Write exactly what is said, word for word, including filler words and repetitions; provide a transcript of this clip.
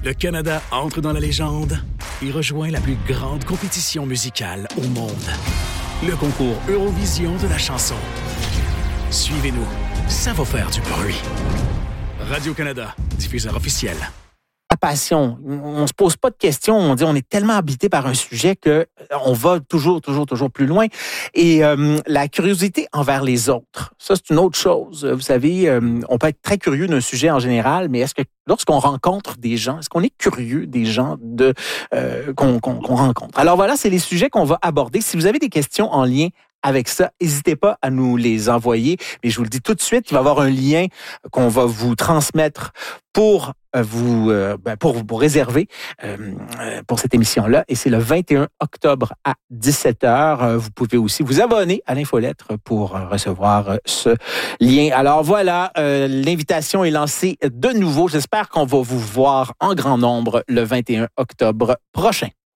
Le Canada entre dans la légende et rejoint la plus grande compétition musicale au monde. Le concours Eurovision de la chanson. Suivez-nous, ça va faire du bruit. Radio-Canada, diffuseur officiel. La passion, on ne se pose pas de questions, on dit on est tellement habité par un sujet que on va toujours, toujours, toujours plus loin. Et euh, la curiosité envers les autres, ça c'est une autre chose. Vous savez, euh, on peut être très curieux d'un sujet en général, mais est-ce que lorsqu'on rencontre des gens, est-ce qu'on est curieux des gens de euh, qu'on, qu'on, qu'on rencontre? Alors voilà, c'est les sujets qu'on va aborder. Si vous avez des questions en lien avec ça, n'hésitez pas à nous les envoyer. Mais je vous le dis tout de suite, il va y avoir un lien qu'on va vous transmettre pour vous euh, pour vous pour réserver euh, pour cette émission-là. Et c'est le vingt et un octobre à dix-sept heures. Vous pouvez aussi vous abonner à l'infolettre pour recevoir ce lien. Alors voilà, euh, l'invitation est lancée de nouveau. J'espère qu'on va vous voir en grand nombre le vingt et un octobre prochain.